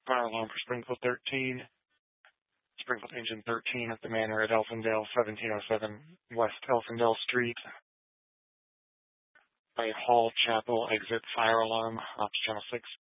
Fire alarm for Springfield 13. Springfield Engine 13 at the Manor at Elfindale, 1707 West Elfindale Street. By Hall Chapel exit fire alarm, ops channel 6.